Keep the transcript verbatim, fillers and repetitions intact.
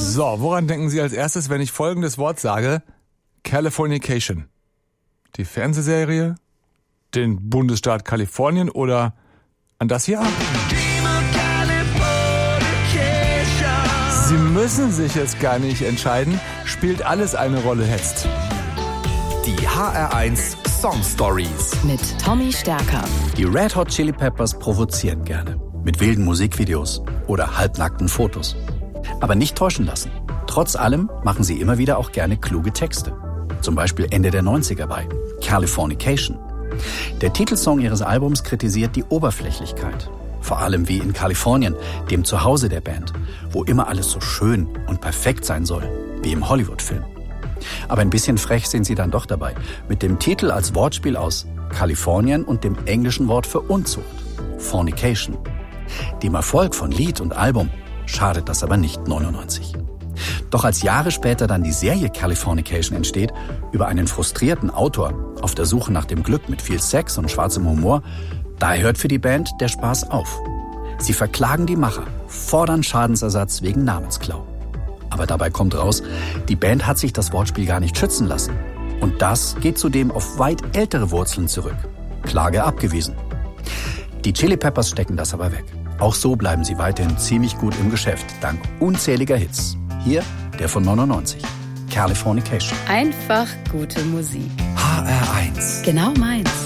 So, woran denken Sie als erstes, wenn ich folgendes Wort sage? Californication. Die Fernsehserie, den Bundesstaat Kalifornien oder an das hier? Sie müssen sich jetzt gar nicht entscheiden, spielt alles eine Rolle jetzt. Die H R eins Song Stories mit Tommy Stärker. Die Red Hot Chili Peppers provozieren gerne. Mit wilden Musikvideos oder halbnackten Fotos. Aber nicht täuschen lassen. Trotz allem machen sie immer wieder auch gerne kluge Texte. Zum Beispiel Ende der neunziger bei Californication. Der Titelsong ihres Albums kritisiert die Oberflächlichkeit. Vor allem wie in Kalifornien, dem Zuhause der Band, wo immer alles so schön und perfekt sein soll, wie im Hollywood-Film. Aber ein bisschen frech sind sie dann doch dabei, mit dem Titel als Wortspiel aus Kalifornien und dem englischen Wort für Unzucht, Fornication. Dem Erfolg von Lied und Album schadet das aber nicht neunundneunzig. Doch als Jahre später dann die Serie Californication entsteht, über einen frustrierten Autor auf der Suche nach dem Glück mit viel Sex und schwarzem Humor, da hört für die Band der Spaß auf. Sie verklagen die Macher, fordern Schadensersatz wegen Namensklau. Aber dabei kommt raus, die Band hat sich das Wortspiel gar nicht schützen lassen. Und das geht zudem auf weit ältere Wurzeln zurück. Klage abgewiesen. Die Chili Peppers stecken das aber weg. Auch so bleiben sie weiterhin ziemlich gut im Geschäft, dank unzähliger Hits. Hier der von neunundneunzig, Californication. Einfach gute Musik. H R eins. Genau meins.